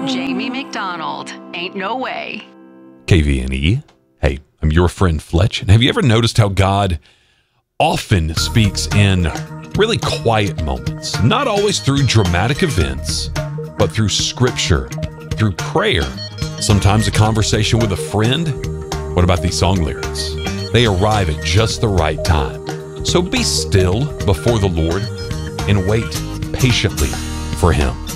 Jamie McDonald, ain't no way. KVNE. Hey, I'm your friend Fletch. And have you ever noticed how God often speaks in really quiet moments? Not always through dramatic events, but through scripture, through prayer, sometimes a conversation with a friend. What about these song lyrics? They arrive at just the right time. So be still before the Lord and wait patiently for Him.